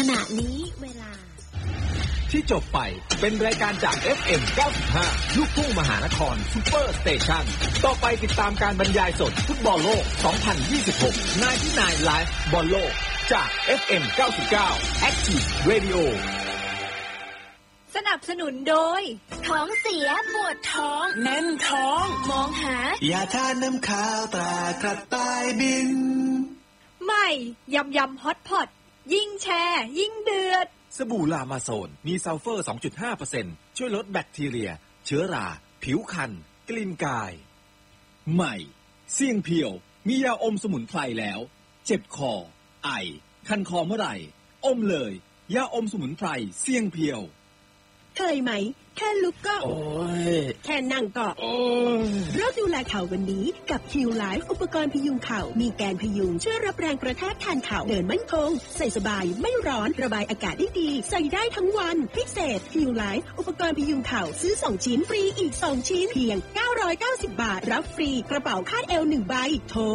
ณะนี้เวลาที่จบไปเป็นรายการจาก FM 95 ลูกทุ่งมหานครซุปเปอร์สเตชันต่อไปติดตามการบรรยายสดฟุตบอลโลก 2026 นายที่นายไลฟ์บอลโลกจาก FM 99 Active Radio สนับสนุนโดยท้องเสียปวดท้องแน่นท้องมองหายาทานน้ำข้าวตรากระต่ายบินใหม่ยำฮอตพอตยิ่งแชร์ยิ่งเดือดสบู่ลามาโซนมีซัลเฟอร์ 2.5% ช่วยลดแบคทีเรียเชื้อราผิวคันกลิ่นกายใหม่เสี่ยงเพียวมียาอมสมุนไพรแล้วเจ็บคอไอคันคอเมื่อไหร่อมเลยยาอมสมุนไพรเสี่ยงเพียวเคยไหมแค่ลุกก็โอ้ยแค่นั่งก็โอ้ยเริ่มดูแลเข่าวันนี้กับคิวไลฟ์อุปกรณ์พยุงเข่ามีแกนพยุงช่วยรับแรงกระแทกแทนเข่าเดินมั่นคงใส่สบายไม่ร้อนระบายอากาศได้ดีใส่ได้ทั้งวันพิเศษคิวไลฟ์อุปกรณ์พยุงเข่าซื้อ2ชิ้นฟรีอีก2ชิ้นเพียง990 บาทรับฟรีกระเป๋าคาดเอว1ใบโทร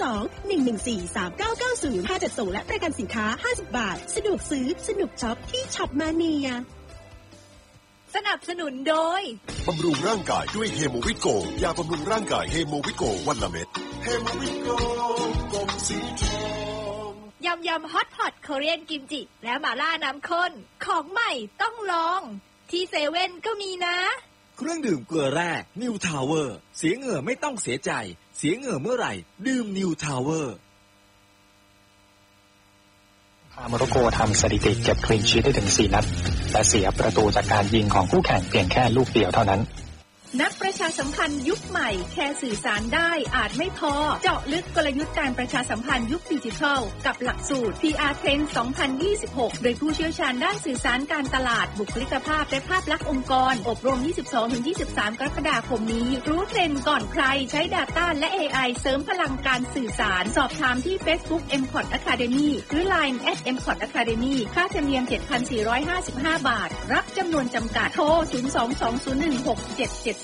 02-114-3990ค่าจัดส่งและประกันสินค้า50 บาทสะดวกซื้อสนุกช็อปที่ช็อปมาเนียสนับสนุนโดยบำรุงร่างกายด้วยเฮโมวิโกยาบำรุงร่างกายเฮโมวิโกวันละเม็ดเฮโมวิโกกลมสีทองยำฮอตพอตโคเรียนกิมจิและหม่าล่าน้ำข้นของใหม่ต้องลองที่เซเว่นก็มีนะเครื่องดื่มเกลือแร่นิวทาวเวอร์เสียเหงื่อไม่ต้องเสียใจเสียเหงื่อเมื่อไหร่ดื่มนิวทาวเวอร์โมร็อกโกทำสถิติเก็บคลีนชีทได้ถึง4นัดและเสียประตูจากการยิงของคู่แข่งเพียงแค่ลูกเดียวเท่านั้นนักประชาสัมพันธ์ยุคใหม่แค่สื่อสารได้อาจไม่พอเจาะลึกกลยุทธ์การประชาสัมพันธ์ยุคดิจิทัลกับหลักสูตร PR Trend 2026 โดยผู้เชี่ยวชาญด้านสื่อสารการตลาดบุคลิกภาพและภาพลักษณ์องค์กรอบรม 22-23 กรกฎาคมนี้รู้เทรนด์ก่อนใครใช้ Data และ AI เสริมพลังการสื่อสารสอบถามที่ Facebook MCOT Academy หรือ Line @MCOT Academy ค่าธรรมเนียม 7,455 บาทรับจำนวนจำกัดโทร 02-2016-7770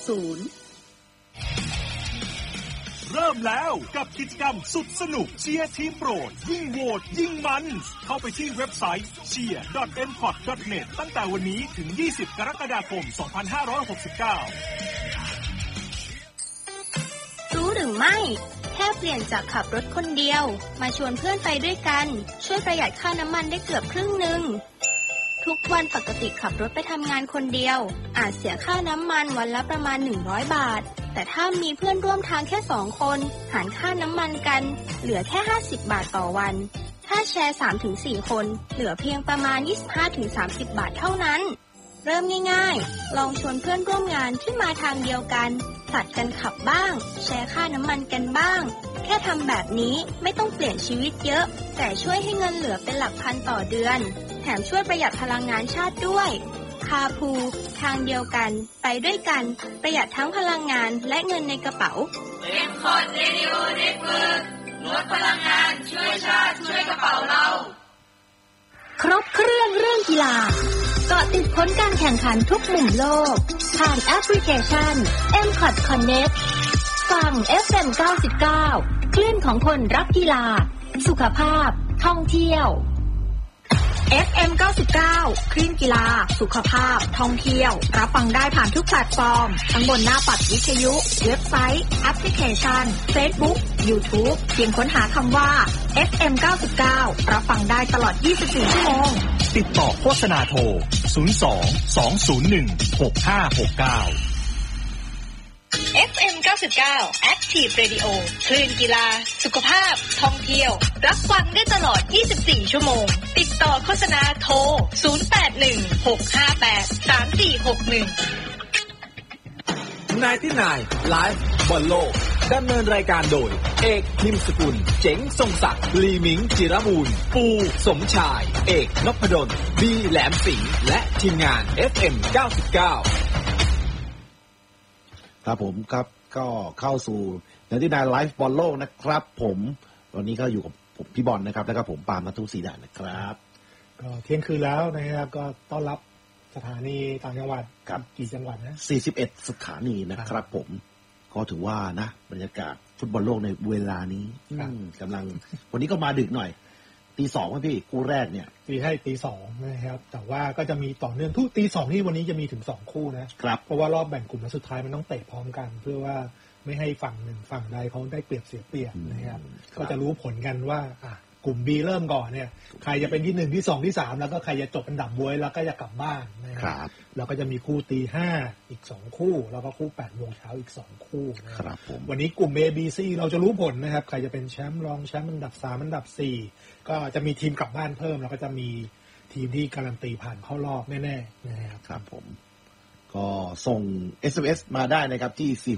เริ่มแล้วกับกิจกรรมสุดสนุกเชียร์ทีมโปรดยิ่งโหวตยิ่งมันเข้าไปที่เว็บไซต์ cheer.ncot.net ตั้งแต่วันนี้ถึง20 กรกฎาคม 2569 รู้หรือไม่แค่เปลี่ยนจากขับรถคนเดียวมาชวนเพื่อนไปด้วยกันช่วยประหยัดค่าน้ำมันได้เกือบครึ่งนึงทุกวันปกติขับรถไปทำงานคนเดียวอาจเสียค่าน้ำมันวันละประมาณ100 บาทแต่ถ้ามีเพื่อนร่วมทางแค่2 คนหารค่าน้ำมันกันเหลือแค่50 บาทต่อวันถ้าแชร์ 3-4 คนเหลือเพียงประมาณ 25-30 บาทเท่านั้นเริ่มง่ายๆลองชวนเพื่อนร่วมงานที่มาทางเดียวกันผลัดกันขับบ้างแชร์ค่าน้ำมันกันบ้างแค่ทำแบบนี้ไม่ต้องเปลี่ยนชีวิตเยอะแต่ช่วยให้เงินเหลือเป็นหลักพันต่อเดือนแถมช่วยประหยัดพลังงานชาติด้วยคาพูทางเดียวกันไปด้วยกันประหยัดทั้งพลังงานและเงินในกระเป๋า MCOT Radio Network ลดพลังงานช่วยชาติช่วยกระเป๋าเราครบเครื่องเรื่องกีฬาเกาะติดผลการแข่งขันทุกมุมโลกผ่านแอปพลิเคชัน MCOT Connect ฟัง FM 99 คลื่นของคนรักกีฬาสุขภาพท่องเที่ยว FM 99 คลื่นกีฬาสุขภาพท่องเที่ยวรับฟังได้ผ่านทุกแพลตฟอร์มทั้งบนหน้าปัดวิทยุเว็บไซต์แอปพลิเคชัน Facebook YouTube เพียงค้นหาคำว่า FM 99 รับฟังได้ตลอด 24 ชั่วโมงติดต่อโฆษณาโทร 02-201-6569 FM 99 Active Radio คลื่นกีฬาสุขภาพท่องเที่ยวรับฟังได้ตลอด 24 ชั่วโมงติดต่อโฆษณาโทร 0816583461 นายที่นายไลฟ์บอลโลกดำเนินรายการโดยเอกพิมพ์สกุลเจ๋งทรงศักดิ์ลีมิงจิรบูรณ์ปูสมชายเอกนพดลบีแหลมสิงห์และทีมงาน FM 99 ครับผมครับก็เข้าสู่นายที่นายไลฟ์บอลโลกนะครับผมวันนี้ก็อยู่กับผมพี่บอลนะครับแล้วก็ผมปาล์มณัฐศรีดานะครับก็เที่ยงคืนแล้วนะครับก็ต้อนรับสถานีต่างจังหวัดกับกี่จังหวัดนะ 41สถานีนะครับผมก็ถือว่านะบรรยากาศฟุตบอลโลกในเวลานี้กำลังวันนี้ก็มาดึกหน่อยตีสองป่ะพี่คู่แรกเนี่ยตีสองนะครับแต่ว่าก็จะมีต่อเนื่องทุกตีสองที่วันนี้จะมีถึง2คู่นะครับเพราะว่ารอบแบ่งกลุ่มและสุดท้ายมันต้องเตะพร้อมกันเพื่อว่าไม่ให้ฝั่งหนึ่งฝั่งใดเขาได้เปรียบเสียเปรียบนะครับก็จะรู้ผลกันว่ากลุ่ม B เริ่มก่อนเนี่ยใครจะเป็นที่1ที่2ที่3แล้วก็ใครจะจบอันดับบวยแล้วก็จะกลับบ้านนะครับแล้วก็จะมีคู่ตีห้าอีก2คู่แล้วก็คู่8 โมงเช้าอีก2คู่นะครับวันนี้กลุ่ม A B C เราจะรู้ผลนะครับใครจะเป็นแชมป์รองแชมป์อันดับ3อันดับ4ก็จะมีทีมกลับบ้านเพิ่มแล้วก็จะมีทีมที่การันตีผ่านเข้ารอบแน่ๆนะครับครับผมก็ส่ง SMS มาได้นะครับที่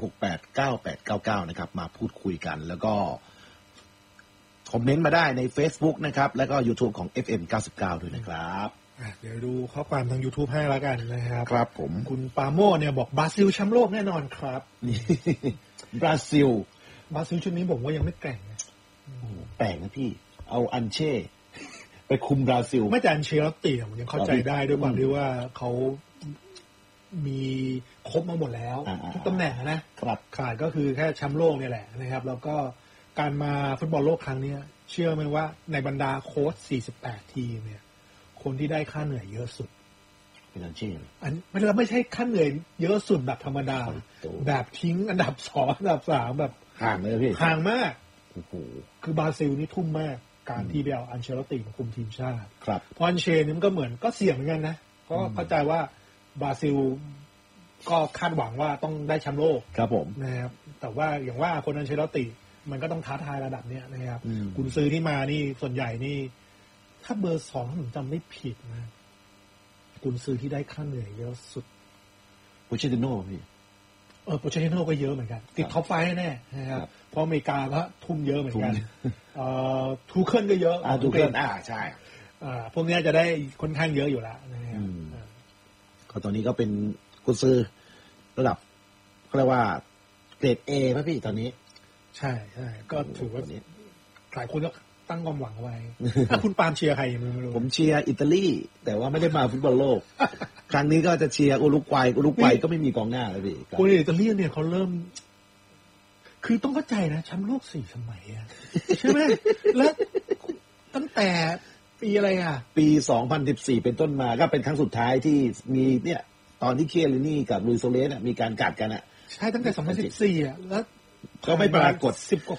4689899นะครับมาพูดคุยกันแล้วก็คอมเมนต์มาได้ใน Facebook นะครับแล้วก็ YouTube ของ FM 99ด้วยนะครับเดี๋ยวดูข้อความทาง YouTube ให้แล้วกันนะครับครับผมคุณปาโมเนี่ยบอกบราซิลแชมป์โลกแน่นอนครับบราซิลชุดนี้ผมว่ายังไม่แกร่งนะแปลกนะพี่เอาอันเช่ไปคุมบราซิลไม่แต่อันเชลติผมยังเข้าใจได้ด้วยความที่ว่าเขามีครบมาหมดแล้วทุกตำแหน่งนะครับขาดก็คือแค่แชมป์โลกนี่แหละนะครับแล้วก็การมาฟุตบอลโลกครั้งนี้เชื่อไหมว่าในบรรดาโค้ช48ทีมเนี่ยคนที่ได้ค่าเหนื่อยเยอะสุดเป็นอันเช่ไม่ใช่ค่าเหนื่อยเยอะสุดแบบธรรมดาแบบทิ้งอันดับ2อันดับ3แบบห่างเลยพี่ห่างมากโอ้โหคือบราซิลนี่ทุ่มมากการที่ไปเอาอันเชลติมาคุมทีมชาติครับพออันเชนี่มันก็เหมือนก็เสี่ยงเหมือนกันนะก็เข้าใจว่าบราซิลก็คาดหวังว่าต้องได้แชมป์โลกครับผมนะครับแต่ว่าอย่างว่าคนอันเชลติมันก็ต้องท้าทายระดับเนี้ยนะครับกุนซือที่มานี่ส่วนใหญ่นี่ถ้าเบอร์2ผมจำไม่ผิดนะกุนซือที่ได้ค่าเหนื่อยเยอะสุดโปเชติโน่พี่โปเชติโน่ก็เยอะเหมือนกันติดท็อปไฟว์แน่นะครับเพราะอเมริกาก็ทุ่มเยอะเหมือนกันทูเคิลก็เยอะทูเคิลใช่พวกนี้จะได้ค่อนข้างเยอะอยู่แล้วนะครับก็ตอนนี้ก็เป็นกุนซือระดับเขาเรียกว่าเกรด A ป่ะพี่ตอนนี้ใช่ก็ถือว่าหลายคนก็ตั้งความหวังไว้ถ้าคุณปาล์มเชียร์ใครไม่รู้ผมเชียร์อิตาลีแต่ว่าไม่ได้มาฟุตบอลโลกครั้งนี้ก็จะเชียร์อุรุกวัยก็ไม่มีกองหน้าเลยพี่คนอิตาลีเนี่ยเขาเริ่มคือต้องเข้าใจนะแชมป์โลก4 สมัยใช่ไหมแล้วตั้งแต่ปีอะไรปี2014เป็นต้นมาก็เป็นครั้งสุดท้ายที่มีเนี่ยตอนที่เคียรินี่กับลุยโซเลสมีการกัดกันใช่ตั้งแต่2014แล้วก็ไม่ปรากฏ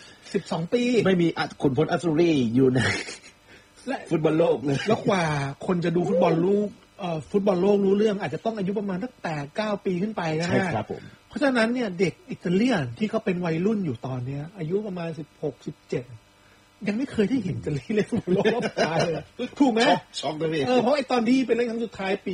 12 ปีไม่มีขุนพลอัศรีอยู่ในฟุตบอลโลกเลยแล้วกว่าคนจะดูฟุตบอลโลกรู้เรื่องอาจจะต้องอายุประมาณตั้งแต่9 ปีขึ้นไปนะใช่ครับผมเพราะฉะนั้นเนี่ยเด็กอิตาเลียนที่เขาเป็นวัยรุ่นอยู่ตอนนี้อายุประมาณ16-17ยังไม่เคยได้เห็นอิตาลีเล่นฟุตบอลโลกรอบสุดท้ายเลยถูกไหมช็อกเลยพี่เพราะไอ้ตอนที่เป็นเล่นครั้งสุดท้ายปี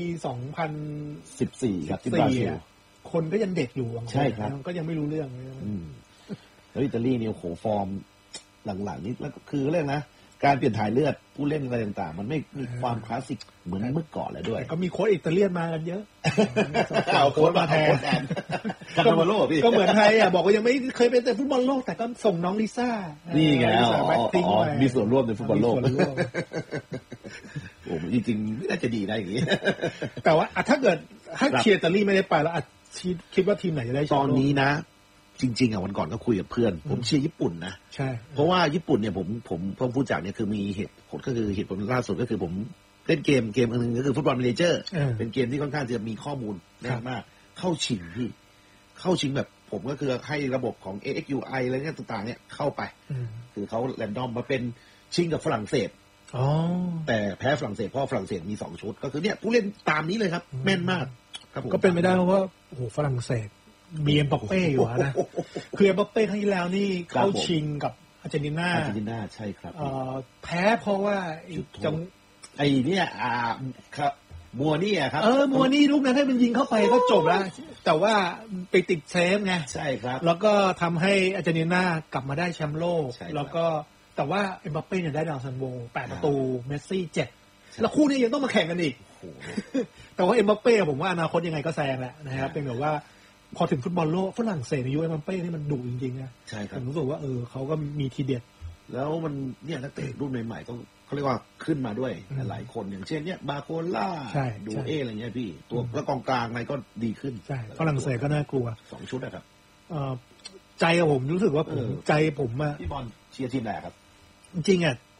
2014ครับที่บราซิลคนก็ยังเด็กอยู่ใช่ครับก็ยังไม่รู้เรื่องแล้วอิตาลีเนี่ยโหฟอร์มหลังๆนี้แล้วคือเรื่องนะการเปลี่ยนถ่ายเลือดผู้เล่นอะไรต่างๆมันไม่มีความคลาสสิกเหมือนเมื่อก่อนแล้วด้วยก็มีโค้ชอิตาเลียนมากันเยอะเอาโค้ชมาแทนฟุตบอลโลกพี่ก็เหมือนไทยบอกว่ายังไม่เคยเป็นแต่ฟุตบอลโลกแต่ก็ส่งน้องลิซ่านี่ไงมีส่วนร่วมในฟุตบอลโลกโอ้จริงๆน่าจะดีได้อย่างนี้แต่ว่าถ้าเกิดถ้าเชียร์อิตาลีไม่ได้ไปแล้วคิดว่าทีมไหนจะได้ตอนนี้นะจริงๆวันก่อนก็คุยกับเพื่อนผมเชียร์ญี่ปุ่นนะใช่เพราะว่าญี่ปุ่นเนี่ยผมพูดจากเนี่ยคือมีเหตุผลก็คือเหตุผลล่าสุดก็คือผมเล่นเกมนึงก็คือฟุตบอลเมเนเจอร์เป็นเกมที่ค่อนข้างจะมีข้อมูลแน่นมากเข้าชิงพี่เข้าชิงแบบผมก็คือให้ระบบของ AXUI อะไรเนี่ยต่างๆเนี่ยเข้าไปคือเขาแรนดอมมาเป็นชิงกับฝรั่งเศสแต่แพ้ฝรั่งเศสเพราะฝรั่งเศสมี2 ชุดก็คือเนี่ยผู้เล่นตามนี้เลยครับแม่นมากก็เป็นไม่ได้เพราะว่าโอ้โหฝรั่งเศสมีเอ็มบัปเป้อยู่นะคือเอ็มบัปเป้ครั้งที่แล้วนี่เข้าชิงกับอาร์เจนตินาใช่ครับแพ้เพราะว่าไอ้เนี่ยมัวนี่ครับมัวนี่ลูกนั้นให้มันยิงเข้าไปก็จบแล้วแต่ว่าไปติดเซฟไงใช่ครับแล้วก็ทำให้อาร์เจนตินากลับมาได้แชมป์โลกแล้วก็แต่ว่าเอ็มบัปเป้เนี่ยได้ดาวซันโว8 ประตูเมสซี่7แล้วคู่นี้ยังต้องมาแข่งกันอีกแต่ว่าเอ็มบัปเป้ผมว่าอนาคตยังไงก็แซงแหละนะครับเป็นแบบว่าพอถึงฟุตบอลโลกฝรั่งเศสในยุคเอ็มบัปเป้นี่มันดุจริงๆนะใช่ครับผมรู้สึกว่าเขาก็มีทีเด็ดแล้วมันเนี่ยนักเตะรุ่นใหม่ๆก็เขาเรียกว่าขึ้นมาด้วยหลายคนอย่างเช่นเนี่ยบาโคล่าดูอะไรเงี้ยพี่ตัวแล้วกองกลางอะไรก็ดีขึ้นใช่ฝรั่งเศสก็น่ากลัว 2 ชุดนะครับใจผมรู้สึกว่าใจผมพี่บอลเชียร์ทีมไหนครับจริงๆ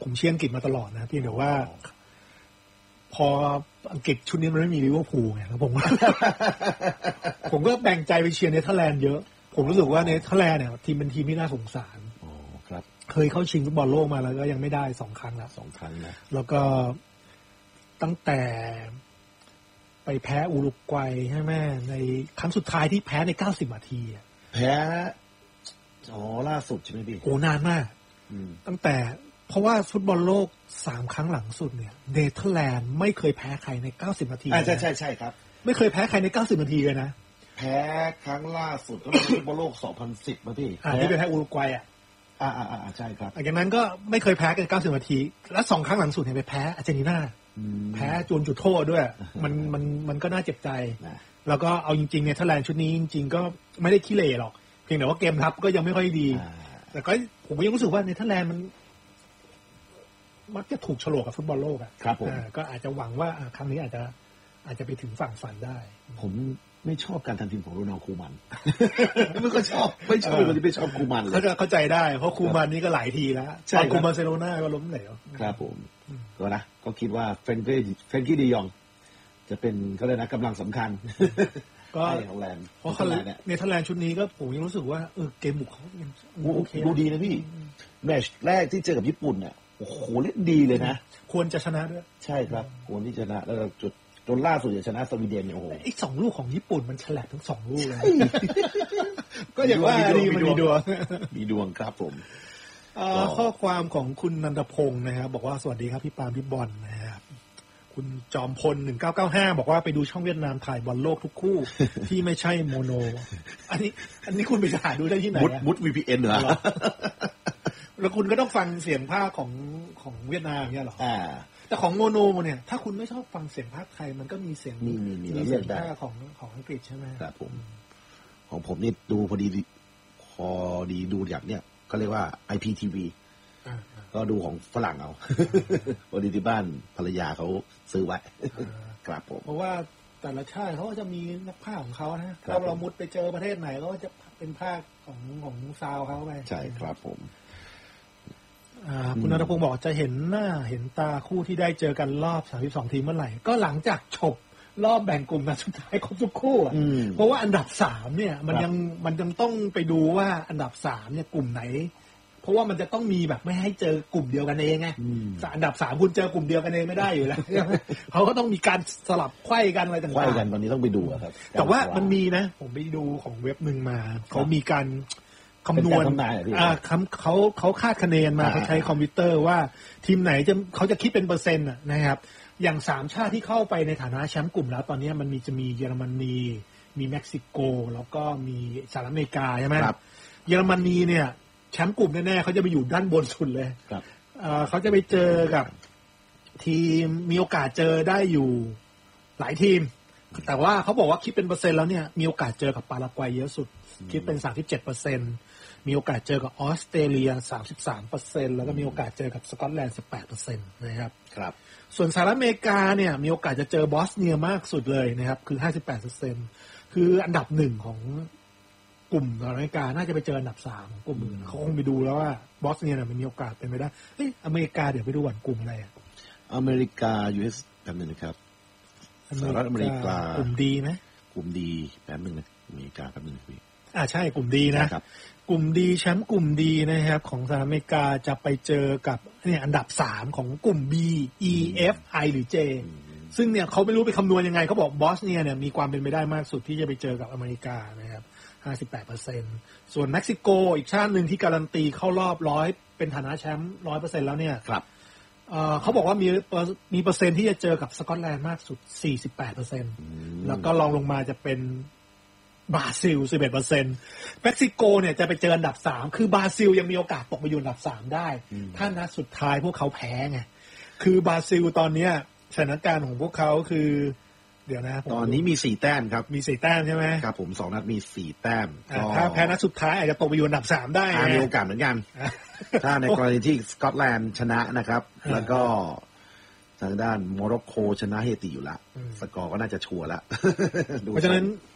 ผมเชียร์อังกฤษมาตลอดนะเพียงแต่ว่าพออังกฤษชุดนี้มันไม่มีลิเวอร์พูลไงแล้วผมก็แบ่งใจไปเชียร์เนเธอร์แลนด์เยอะผมรู้สึกว่าเนเธอร์แลนด์เนี่ยทีมเป็นทีมที่น่าสงสารครับเคยเข้าชิงฟุตบอลโลกมาแล้วก็ยังไม่ได้2 ครั้งแล้ว 2 ครั้งนะแล้วก็ตั้งแต่ไปแพ้อุรุกวัยใช่ไหมในครั้งสุดท้ายที่แพ้ใน90 นาทีแพ้ล่าสุดใช่ไหมพี่โอ้นานมากตั้งแต่เพราะว่าฟุตบอลโลก3 ครั้งหลังสุดเนี่ยเนเธอร์แลนด์ไม่เคยแพ้ใครใน90 นาทีใช่ครับไม่เคยแพ้ใครใน90 นาทีเลยนะแพ้ครั้งล่าสุดก็เป็นฟุตบอลโลก2010มาพี่ที่ไปแพ้อุรุกวัยใช่ครับจากนั้นก็ไม่เคยแพ้กัน90 นาทีและ2 ครั้งหลังสุดเนี่ยไปแพ้อาร์เจนตินาแพ้จนจุดโทษด้วยมันก็น่าเจ็บใจแล้วก็เอาจริงๆเนเธอร์แลนด์ชุดนี้จริงๆก็ไม่ได้ขี้เหร่หรอกเพียงแต่ว่าเกมรับก็ยังไม่ค่อยดีแต่ก็ผมก็ยังรู้สึกว่าเนเธอร์แลนด์มันมักจะถูกฉลกกับฟุตบอลโลกครับผมก็อาจจะหวังว่าครั้งนี้อาจจะไปถึงฝั่งฝันได้ผมไม่ชอบการทำทีมของโรนัลด์คูมันไม่ก็ชอบไม่ชอบคนที่ไม่ชอบคูมันเลยเข้าใจได้เพราะคูมันนี่ก็หลายทีแล้วตอนคูมันบาร์เซโลนาก็ล้มเหลวครับผมก็คิดว่าเฟรนกี้ดียองจะเป็นก็เลยนะกำลังสำคัญก็เพราะเนเธอร์แลนด์ชุดนี้ก็ผมยังรู้สึกว่าเกมบุกเขาโอเคดูดีนะพี่แมตช์แรกที่เจอกับญี่ปุ่นเนี่ยโอ้โหเล่นดีเลยนะควรจะชนะด้วยใช่ครับควรที่ชนะแล้วจนล่าสุดจะชนะสวีเดนเนี่ยโอ้โหอีก2 ลูกของญี่ปุ่นมันฉลับทั้ง2 ลูกเลยก็อย่างว่าดีมันมีดวงครับผมข้อความของคุณนันทพงศ์นะครับบอกว่าสวัสดีครับพี่ปาล์มพี่บอลนะครับคุณจอมพล1995บอกว่าไปดูช่องเวียดนามถ่ายบอลโลกทุกคู่ที่ไม่ใช่โมโนอันนี้คุณไปหาดูได้ที่ไหนมุด VPN เหรอแล้วคุณก็ต้องฟังเสียงภาคของเวียดนามเนี่ยหรอแต่ของโมโนเนี่ยถ้าคุณไม่ชอบฟังเสียงภาคไทยมันก็มีเสียงมีเสียงภาคของอังกฤษใช่ไหมครับผมของผมนี่ดูพอดีดูอย่างเนี้ยก็เรียกว่า IPTV ก็ดูของฝรั่งเอาพอดีที่บ้านภรรยาเขาซื้อไว้ครับผมเพราะว่าแต่ละชาติเขาก็จะมีนักภาคของเขานะถ้าเรามุดไปเจอประเทศไหนก็จะเป็นภาคของซาวเขาไปใช่ครับผมคุณณัฐพงศ์บอกจะเห็นหน้าเห็นตาคู่ที่ได้เจอกันรอบ32 ทีมเมื่อไหร่ก็หลังจากจบรอบแบ่งกลุ่มนัดสุดท้ายครบทุกคู่เพราะว่าอันดับ3เนี่ยมันยังต้องไปดูว่าอันดับ3เนี่ยกลุ่มไหนเพราะว่ามันจะต้องมีแบบไม่ให้เจอกลุ่มเดียวกันเองไงอันดับ3คุณเจอกลุ่มเดียวกันเองไม่ได้อยู่แล้วเขาก็ต้องมีการสลับไขว้กันอะไรต่างๆไขว้กันตอนนี้ต้องไปดูครับแต่ว่ามันมีนะผมไปดูของเว็บนึงมาเขามีการคำนวณเขาคาดคะเนมาเขาใช้คอมพิวเตอร์ว่าทีมไหนเขาจะคิดเป็นเปอร์เซ็นต์นะครับอย่าง3 ชาติที่เข้าไปในฐานะแชมป์กลุ่มแล้วตอนนี้มันจะมีเยอรมนีมีเม็กซิโกแล้วก็มีสหรัฐอเมริกาใช่ไหมเยอรมนีเนี่ยแชมป์กลุ่มแน่ๆเขาจะไปอยู่ด้านบนสุดเลยเขาจะไปเจอกับทีมมีโอกาสเจอได้อยู่หลายทีมแต่ว่าเขาบอกว่าคิดเป็นเปอร์เซ็นต์แล้วเนี่ยมีโอกาสเจอกับปารากวัยเยอะสุดคิดเป็น 37%มีโอกาสเจอกับออสเตรเลีย 33% แล้วก็มีโอกาสเจอกับสกอตแลนด์ 18% นะครับครับส่วนสหรัฐอเมริกาเนี่ยมีโอกาสจะเจอบอสเนียมากสุดเลยนะครับคือ 58% คืออันดับ1ของกลุ่มสหรัฐอเมริกาน่าจะไปเจออันดับ3ของกลุ่มอื่นเขาคงไปดูแล้วว่าบอสเนียเนี่ยมันมีโอกาสเป็นไปได้เฮ้ยอเมริกาเดี๋ยวไปดูก่อนกลุ่มอะไรอเมริกา US แป๊บนึงนะครับสหรัฐอเมริกากลุ่มดีไหมกลุ่มดีแป๊บนึงนะอเมริกาแป๊บนึงพี่ใช่กลุ่มดีนะกลุ่มดีแชมป์กลุ่มดีนะครับของสหรัฐอเมริกาจะไปเจอกับเนี่ยอันดับ3ของกลุ่ม B E F I หรือ J ซึ่งเนี่ยเขาไม่รู้ไปคำนวณยังไงเขาบอกบอสเนียเนี่ยมีความเป็นไปได้มากสุดที่จะไปเจอกับอเมริกานะครับ 58% ส่วนเม็กซิโกอีกชาติหนึ่งที่การันตีเข้ารอบ100เป็นฐานะแชมป์ 100% แล้วเนี่ยเขาบอกว่ามีเปอร์เซ็นต์ที่จะเจอกับสกอตแลนด์มากสุด 48% แล้วก็รองลงมาจะเป็นบราซิล 11% เม็กซิโกเนี่ยจะไปเจออันดับ3คือบราซิลยังมีโอกาสตกไปอยู่อันดับ3ได้ถ้านัดสุดท้ายพวกเขาแพ้ไงคือบราซิลตอนเนี้ยสถานการณ์ของพวกเขาคือเดี๋ยวนะตอนนี้มี4 แต้มครับมี4 แต้มใช่ไหมครับผม2 นัดมี4 แต้มถ้าแพ้นัดสุดท้ายอาจจะตกไปอยู่อันดับ3ได้มีโอกาสเหมือนกันถ้าในกรณีที่สกอตแลนด์ชนะนะครับแล้วก็ทางด้านโมร็อกโกชนะเฮติอยู่ละสกอร์ก็น่าจะชัวร์ละเพราะฉะนั้น